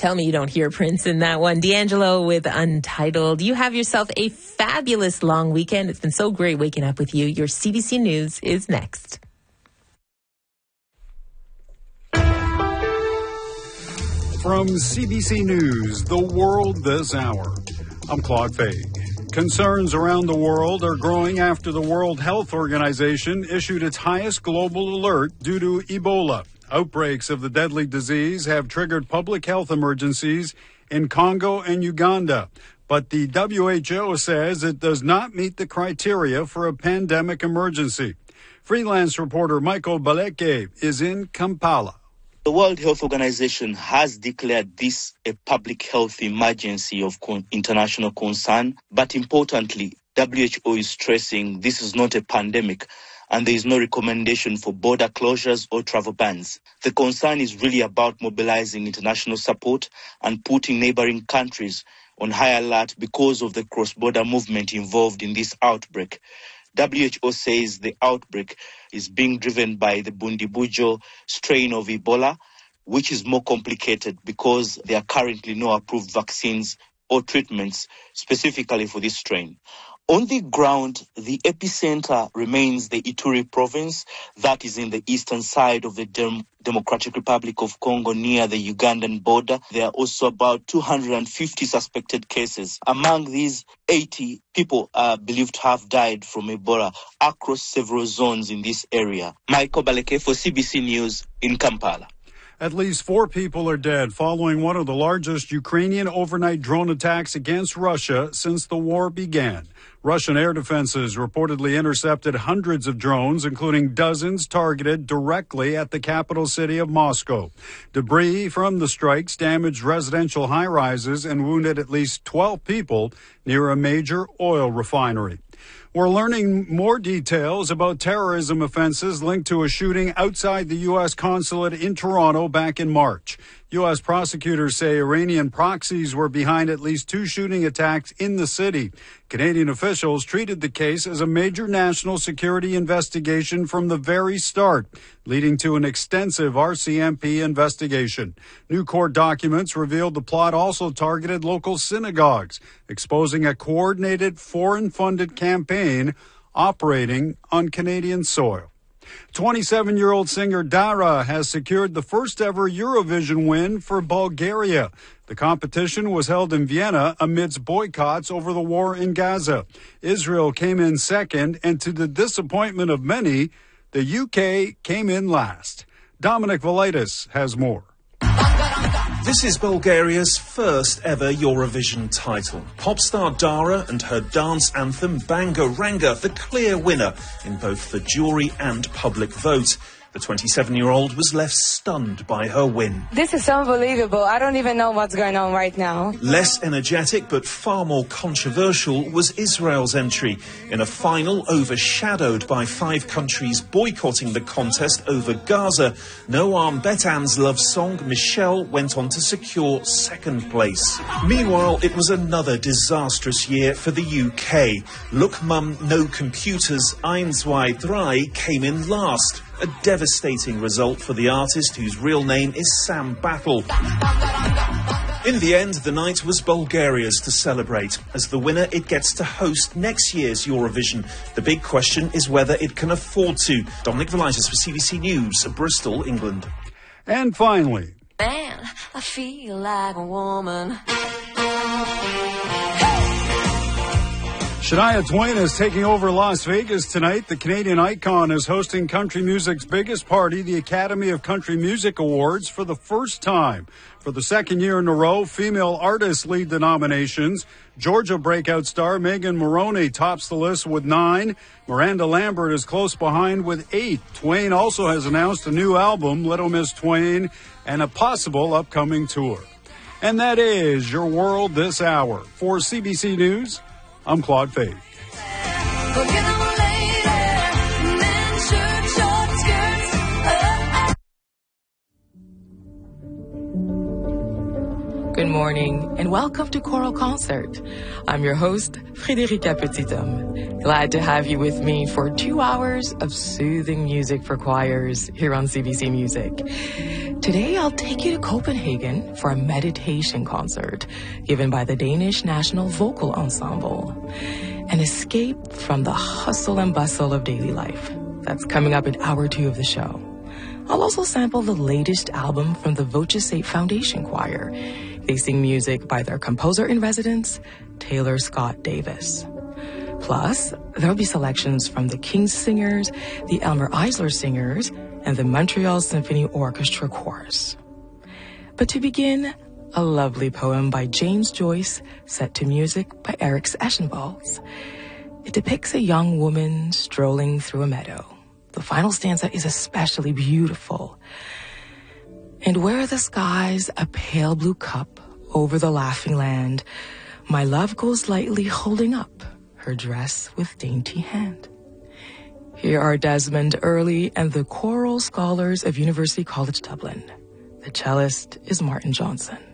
Tell me you don't hear Prince in that one. D'Angelo with Untitled. You have yourself a fabulous long weekend. It's been so great waking up with you. Your CBC News is next. From CBC News, The World This Hour, I'm Claude Faig. Concerns around the world are growing after the World Health Organization issued its highest global alert due to Ebola. Outbreaks of the deadly disease have triggered public health emergencies in Congo and Uganda. But the WHO says it does not meet the criteria for a pandemic emergency. Freelance reporter Michael Baleke is in Kampala. The World Health Organization has declared this a public health emergency of international concern, but importantly, WHO is stressing this is not a pandemic and there is no recommendation for border closures or travel bans. The concern is really about mobilizing international support and putting neighboring countries on high alert because of the cross-border movement involved in this outbreak. WHO says the outbreak is being driven by the Bundibugyo strain of Ebola, which is more complicated because there are currently no approved vaccines or treatments specifically for this strain. On the ground, the epicenter remains the Ituri province that is in the eastern side of the Democratic Republic of Congo near the Ugandan border. There are also about 250 suspected cases. Among these, 80 people are believed to have died from Ebola across several zones in this area. Michael Baleke for CBC News in Kampala. At least 4 people are dead following one of the largest Ukrainian overnight drone attacks against Russia since the war began. Russian air defenses reportedly intercepted hundreds of drones, including dozens targeted directly at the capital city of Moscow. Debris from the strikes damaged residential high-rises and wounded at least 12 people near a major oil refinery. We're learning more details about terrorism offenses linked to a shooting outside the U.S. consulate in Toronto back in March. U.S. prosecutors say Iranian proxies were behind at least 2 shooting attacks in the city. Canadian officials treated the case as a major national security investigation from the very start, leading to an extensive RCMP investigation. New court documents revealed the plot also targeted local synagogues, exposing a coordinated foreign-funded campaign operating on Canadian soil. 27-year-old singer Dara has secured the first-ever Eurovision win for Bulgaria. The competition was held in Vienna amidst boycotts over the war in Gaza. Israel came in second, and to the disappointment of many, the UK came in last. Dominic Valitis has more. This is Bulgaria's first ever Eurovision title. Pop star Dara and her dance anthem Banga Ranga, the clear winner in both the jury and public vote. The 27-year-old was left stunned by her win. This is unbelievable. I don't even know what's going on right now. Less energetic but far more controversial was Israel's entry in a final overshadowed by 5 countries boycotting the contest over Gaza. Noam Betan's love song Michelle went on to secure second place. Meanwhile, it was another disastrous year for the UK. Look Mum No Computers 1, 2, 3 came in last. A devastating result for the artist whose real name is Sam Battle. In the end, the night was Bulgaria's to celebrate. As the winner, it gets to host next year's Eurovision. The big question is whether it can afford to. Dominic Valitis for CBC News, Bristol, England. And finally, man, I feel like a woman. Shania Twain is taking over Las Vegas tonight. The Canadian icon is hosting country music's biggest party, the Academy of Country Music Awards, for the first time. For the second year in a row, female artists lead the nominations. Georgia breakout star Megan Moroney tops the list with 9. Miranda Lambert is close behind with 8. Twain also has announced a new album, Little Miss Twain, and a possible upcoming tour. And that is your world this hour. For CBC News, I'm Claude Faig. Good morning, and welcome to Choral Concert. I'm your host, Frédérica Petithomme. Glad to have you with me for 2 hours of soothing music for choirs here on CBC Music. Today, I'll take you to Copenhagen for a meditation concert given by the Danish National Vocal Ensemble. An escape from the hustle and bustle of daily life. That's coming up in hour 2 of the show. I'll also sample the latest album from the Voce Foundation Choir. They sing music by their composer-in-residence, Taylor Scott Davis. Plus, there'll be selections from the King's Singers, the Elmer Eisler Singers, and the Montreal Symphony Orchestra Chorus. But to begin, a lovely poem by James Joyce set to music by Eric Eschenwalds. It depicts a young woman strolling through a meadow. The final stanza is especially beautiful. And where the sky's a pale blue cup over the laughing land, my love goes lightly holding up her dress with dainty hand. Here are Desmond Earley and the choral scholars of University College Dublin. The cellist is Martin Johnson.